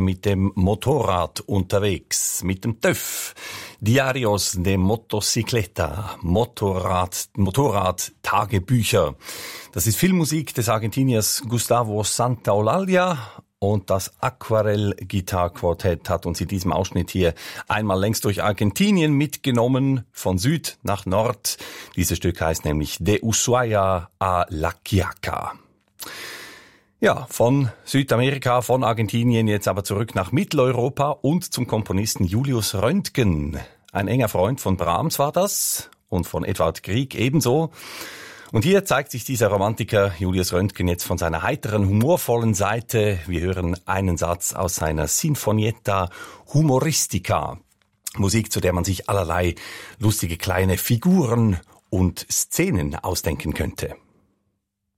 mit dem Motorrad unterwegs, mit dem TÜV. Diarios de Motocicleta, Motorrad-Tagebücher. Das ist Filmmusik des Argentiniers Gustavo Santaolalla. Und das Aquarell-Gitarre-Quartett hat uns in diesem Ausschnitt hier einmal längs durch Argentinien mitgenommen, von Süd nach Nord. Dieses Stück heißt nämlich De Ushuaia a La Quiaca. Ja, von Südamerika, von Argentinien jetzt aber zurück nach Mitteleuropa und zum Komponisten Julius Röntgen. Ein enger Freund von Brahms war das und von Edvard Grieg ebenso. Und hier zeigt sich dieser Romantiker Julius Röntgen jetzt von seiner heiteren, humorvollen Seite. Wir hören einen Satz aus seiner Sinfonietta Humoristica. Musik, zu der man sich allerlei lustige kleine Figuren und Szenen ausdenken könnte.